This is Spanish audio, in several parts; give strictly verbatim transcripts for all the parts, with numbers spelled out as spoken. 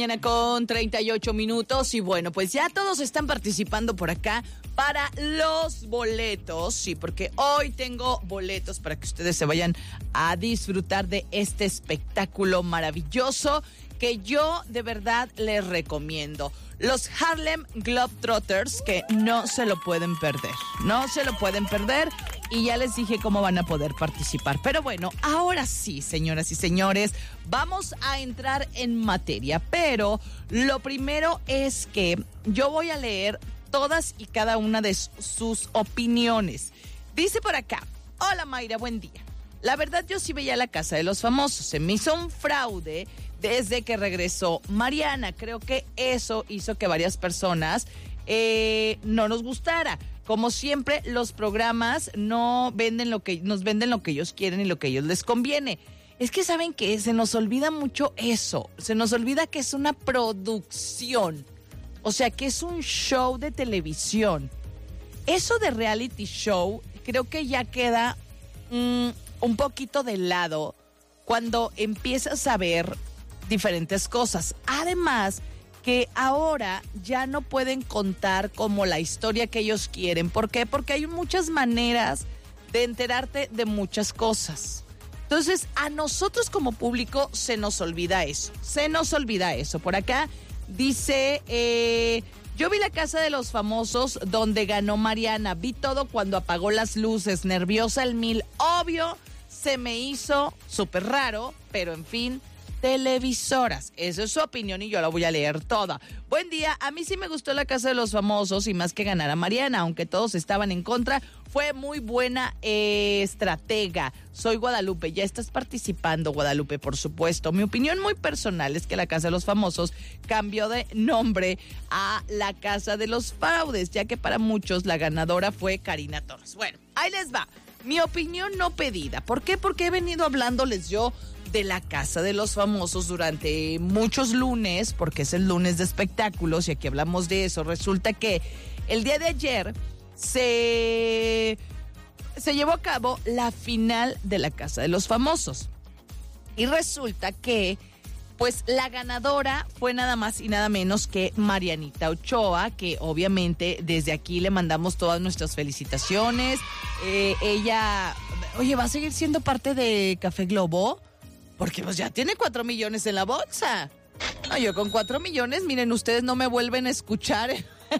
Mañana con treinta y ocho minutos y bueno, pues ya todos están participando por acá para los boletos, sí, porque hoy tengo boletos para que ustedes se vayan a disfrutar de este espectáculo maravilloso que yo de verdad les recomiendo. Los Harlem Globetrotters, que no se lo pueden perder, no se lo pueden perder y ya les dije cómo van a poder participar. Pero bueno, ahora sí, señoras y señores, vamos a entrar en materia, pero lo primero es que yo voy a leer todas y cada una de sus opiniones. Dice por acá, hola Mayra, buen día. La verdad yo sí veía La Casa de los Famosos, se me hizo un fraude desde que regresó Mariana. Creo que eso hizo que varias personas eh, no nos gustara. Como siempre, los programas no venden lo que nos venden lo que ellos quieren y lo que a ellos les conviene. Es que saben que se nos olvida mucho eso. Se nos olvida que es una producción. O sea, que es un show de televisión. Eso de reality show creo que ya queda mmm, un poquito de lado cuando empiezas a ver diferentes cosas. Además, que ahora ya no pueden contar como la historia que ellos quieren. ¿Por qué? Porque hay muchas maneras de enterarte de muchas cosas. Entonces, a nosotros como público se nos olvida eso. Se nos olvida eso. Por acá dice, eh, yo vi La Casa de los Famosos donde ganó Mariana. Vi todo cuando apagó las luces, nerviosa al mil. Obvio, se me hizo súper raro, pero en fin, televisoras. Esa es su opinión y yo la voy a leer toda. Buen día, a mí sí me gustó La Casa de los Famosos y más que ganar a Mariana, aunque todos estaban en contra, fue muy buena eh, estratega. Soy Guadalupe, ya estás participando, Guadalupe, por supuesto. Mi opinión muy personal es que La Casa de los Famosos cambió de nombre a La Casa de los Fraudes, ya que para muchos la ganadora fue Karina Torres. Bueno, ahí les va. Mi opinión no pedida. ¿Por qué? Porque he venido hablándoles yo de La Casa de los Famosos durante muchos lunes, porque es el lunes de espectáculos y aquí hablamos de eso. Resulta que el día de ayer se, se llevó a cabo la final de La Casa de los Famosos. Y resulta que, pues, la ganadora fue nada más y nada menos que Marianita Ochoa, que obviamente desde aquí le mandamos todas nuestras felicitaciones. Eh, ella, oye, ¿va a seguir siendo parte de Café Globo? Porque pues ya tiene cuatro millones en la bolsa. No, yo con cuatro millones, miren, ustedes no me vuelven a escuchar.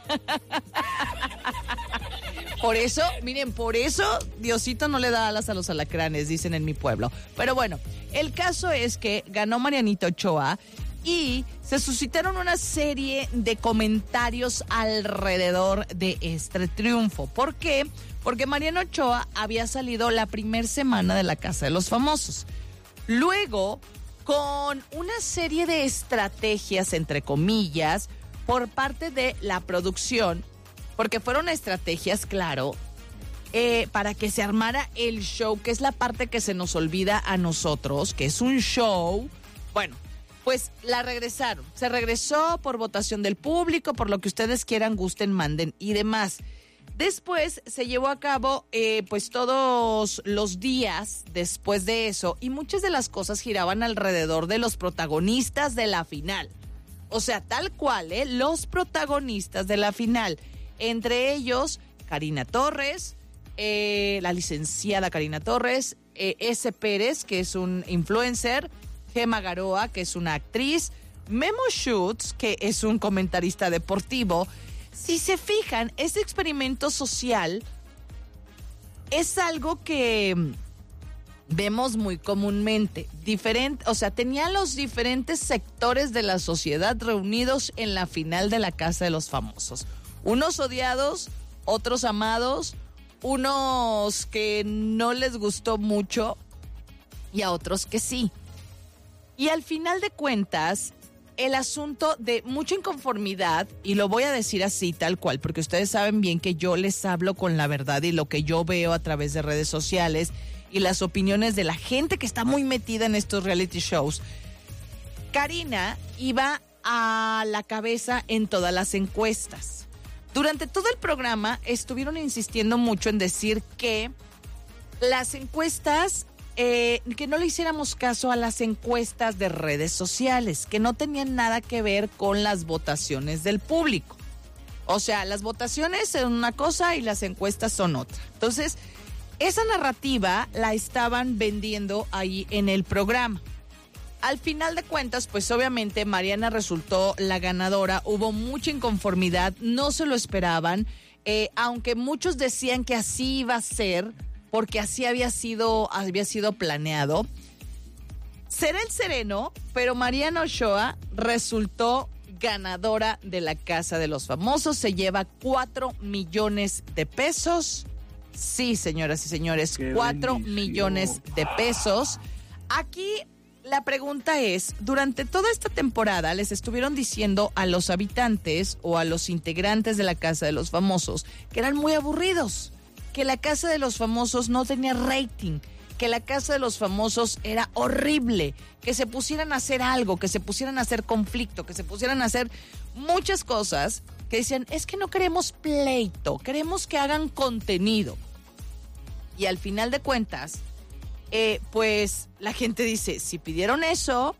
Por eso, miren, por eso Diosito no le da alas a los alacranes, dicen en mi pueblo. Pero bueno, el caso es que ganó Marianita Ochoa y se suscitaron una serie de comentarios alrededor de este triunfo. ¿Por qué? Porque Mariana Ochoa había salido la primera semana de La Casa de los Famosos. Luego, con una serie de estrategias, entre comillas, por parte de la producción, porque fueron estrategias, claro, eh, para que se armara el show, que es la parte que se nos olvida a nosotros, que es un show. Bueno, pues la regresaron. Se regresó por votación del público, por lo que ustedes quieran, gusten, manden y demás. Después se llevó a cabo eh, pues todos los días después de eso y muchas de las cosas giraban alrededor de los protagonistas de la final. O sea, tal cual, ¿eh? Los protagonistas de la final. Entre ellos, Karina Torres, eh, la licenciada Karina Torres, eh, S. Pérez, que es un influencer, Gema Garoa, que es una actriz, Memo Schutz, que es un comentarista deportivo. Si se fijan, este experimento social es algo que vemos muy comúnmente. Diferente, o sea, tenía los diferentes sectores de la sociedad reunidos en la final de La Casa de los Famosos. Unos odiados, otros amados, unos que no les gustó mucho y a otros que sí. Y al final de cuentas, el asunto de mucha inconformidad, y lo voy a decir así tal cual, porque ustedes saben bien que yo les hablo con la verdad y lo que yo veo a través de redes sociales y las opiniones de la gente que está muy metida en estos reality shows. Karina iba a la cabeza en todas las encuestas. Durante todo el programa estuvieron insistiendo mucho en decir que las encuestas eh, que no le hiciéramos caso a las encuestas de redes sociales, que no tenían nada que ver con las votaciones del público. O sea, las votaciones son una cosa y las encuestas son otra. Entonces, esa narrativa la estaban vendiendo ahí en el programa. Al final de cuentas, pues obviamente Mariana resultó la ganadora, hubo mucha inconformidad, no se lo esperaban, eh, aunque muchos decían que así iba a ser, porque así había sido, había sido planeado. Será el sereno, pero Mariana Ochoa resultó ganadora de la Casa de los Famosos, se lleva cuatro millones de pesos. Sí, señoras y señores, cuatro millones de pesos. Aquí la pregunta es, durante toda esta temporada les estuvieron diciendo a los habitantes o a los integrantes de la Casa de los Famosos que eran muy aburridos, que la Casa de los Famosos no tenía rating, que la Casa de los Famosos era horrible, que se pusieran a hacer algo, que se pusieran a hacer conflicto, que se pusieran a hacer muchas cosas, que decían, es que no queremos pleito, queremos que hagan contenido. Y al final de cuentas, eh, pues la gente dice, si pidieron eso,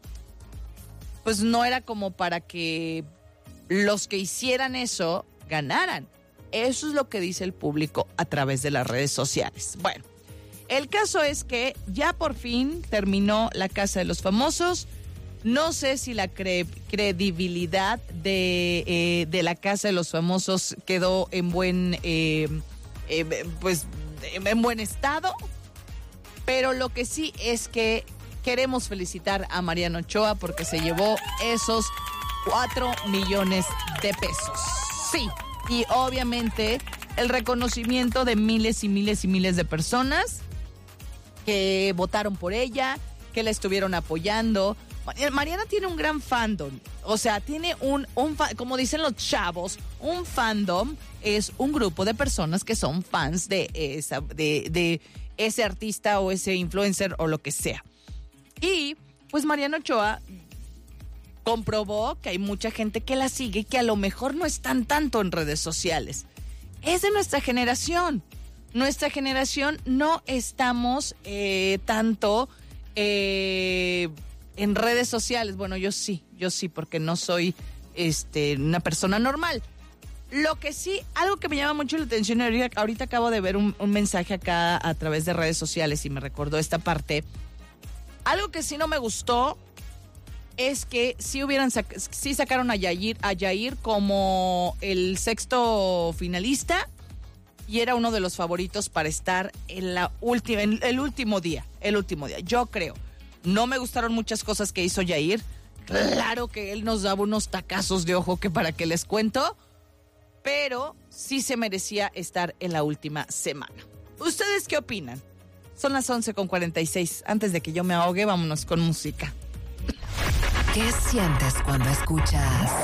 pues no era como para que los que hicieran eso ganaran. Eso es lo que dice el público a través de las redes sociales. Bueno, el caso es que ya por fin terminó la Casa de los Famosos. No sé si la cre- credibilidad de, eh, de la Casa de los Famosos quedó en buen, eh, eh, pues, en buen estado, pero lo que sí es que queremos felicitar a Mariana Ochoa porque se llevó esos cuatro millones de pesos. Sí, y obviamente el reconocimiento de miles y miles y miles de personas que votaron por ella, que la estuvieron apoyando. Mariana tiene un gran fandom, o sea, tiene un, un fa- como dicen los chavos, un fandom es un grupo de personas que son fans de, esa, de, de ese artista o ese influencer o lo que sea. Y pues Mariana Ochoa comprobó que hay mucha gente que la sigue y que a lo mejor no están tanto en redes sociales. Es de nuestra generación. Nuestra generación no estamos eh, tanto eh, en redes sociales. Bueno, yo sí, yo sí, porque no soy este, una persona normal. Lo que sí, algo que me llama mucho la atención, ahorita, ahorita acabo de ver un, un mensaje acá a través de redes sociales y me recordó esta parte. Algo que sí no me gustó es que sí hubieran sac- sí sacaron a Yair, a Yair como el sexto finalista y era uno de los favoritos para estar en la última, en el último día, el último día. Yo creo. No me gustaron muchas cosas que hizo Yair. Claro que él nos daba unos tacazos de ojo que para qué les cuento, pero sí se merecía estar en la última semana. ¿Ustedes qué opinan? Son las once con cuarenta y seis. Antes de que yo me ahogue, vámonos con música. ¿Qué sientes cuando escuchas